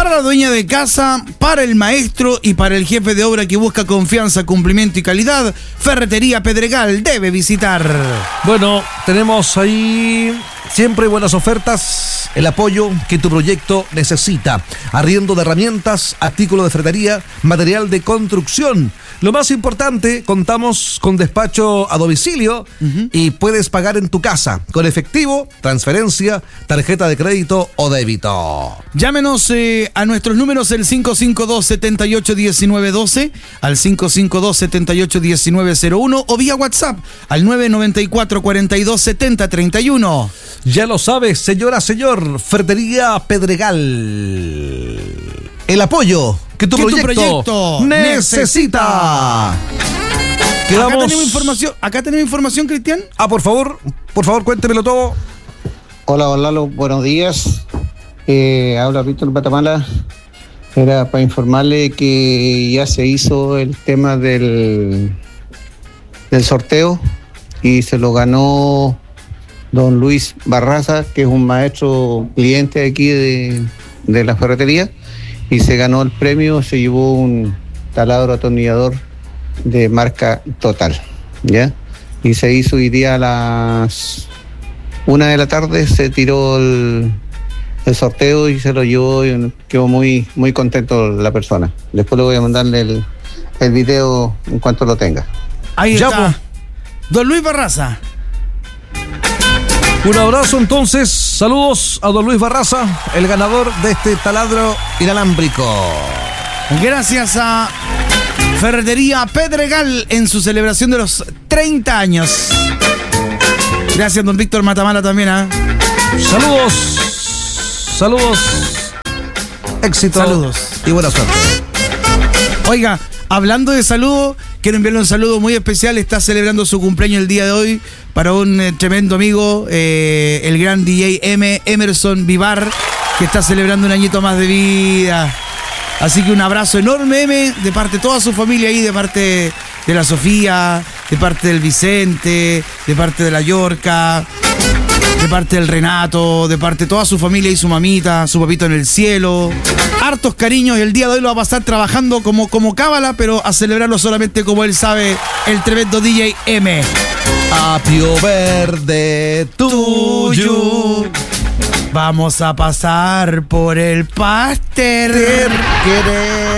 Para la dueña de casa, para el maestro y para el jefe de obra que busca confianza, cumplimiento y calidad, Ferretería Pedregal debe visitar. Bueno, tenemos ahí siempre buenas ofertas, el apoyo que tu proyecto necesita. Arriendo de herramientas, artículos de ferretería, material de construcción. Lo más importante, contamos con despacho a domicilio y puedes pagar en tu casa con efectivo, transferencia, tarjeta de crédito o débito. Llámenos a nuestros números el 552-78-1912, al 552-78-1901 o vía WhatsApp al 994-42-70-31. Ya lo sabes, señora, señor, Ferretería Pedregal. El apoyo que tu proyecto necesita. Quedamos... Acá tenemos información, Cristian. Por favor, cuéntemelo todo. Hola, Lalo, buenos días. Habla Víctor Matamala. Era para informarle que ya se hizo el tema del sorteo y se lo ganó don Luis Barraza, que es un maestro cliente aquí de la ferretería, y se ganó el premio, se llevó un taladro atornillador de marca Total, ¿ya? Y se hizo hoy día a las 1 de la tarde, se tiró el sorteo y se lo llevó y quedó muy, muy contento la persona. Después le voy a mandarle el video en cuanto lo tenga. Ahí está, don Luis Barraza. Un abrazo entonces, saludos a don Luis Barraza, el ganador de este taladro inalámbrico. Gracias a Ferretería Pedregal en su celebración de los 30 años. Gracias, don Víctor Matamala también. Saludos, éxito, saludos y buena suerte. Oiga, hablando de saludos, quiero enviarle un saludo muy especial. Está celebrando su cumpleaños el día de hoy para un tremendo amigo, el gran DJ Emerson Vivar, que está celebrando un añito más de vida. Así que un abrazo enorme, de parte de toda su familia ahí, de parte de la Sofía, de parte del Vicente, de parte de la Yorca, de parte del Renato, de parte de toda su familia y su mamita, su papito en el cielo. Hartos cariños, y el día de hoy lo va a pasar trabajando como cábala, pero a celebrarlo solamente como él sabe, el tremendo DJ M. Apio verde tuyo. Vamos a pasar por el pastel.